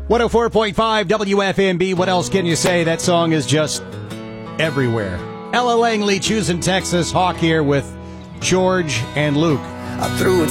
104.5 WFMB. What else can you say? That song is just everywhere. Ella Langley, choosing Texas. Hawk here with George and Luke. I threw it